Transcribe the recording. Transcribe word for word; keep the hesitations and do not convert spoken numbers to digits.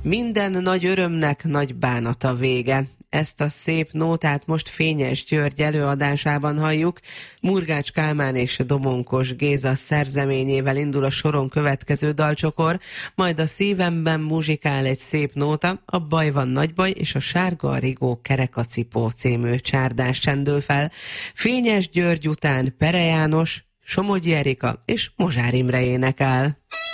Minden nagy örömnek nagy bánata vége. Ezt a szép nótát most Fényes György előadásában halljuk. Murgács Kálmán és Domonkos Géza szerzeményével indul a soron következő dalcsokor, majd a Szívemben muzsikál egy szép nóta, a Baj van nagy baj és a Sárga a rigó kerekacipó című csárdás csendül fel. Fényes György után Pere János, Somogyi Erika és Mozsár Imre énekel.